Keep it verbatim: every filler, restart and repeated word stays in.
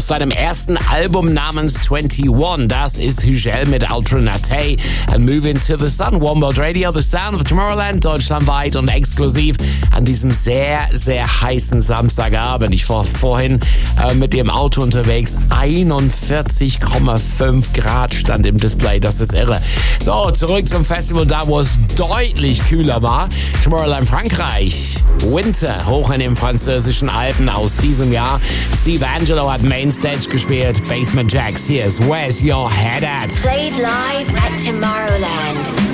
aus seinem ersten Album namens einundzwanzig. Das ist Hügel mit Alternate and Moving to the Sun. One World Radio, the sound of Tomorrowland, deutschlandweit und exklusiv an diesem sehr, sehr heißen Samstagabend. Ich war vorhin äh, mit dem Auto unterwegs. einundvierzig Komma fünf Grad stand im Display. Das ist irre. So, zurück zum Festival, da wo es deutlich kühler war. Tomorrowland Frankreich. Winter, hoch in den französischen Alpen aus diesem Jahr. Steve Angelo hat Mainstage gespielt. Basement Jaxx, here's Where's Your Head At? Played live at Tomorrowland.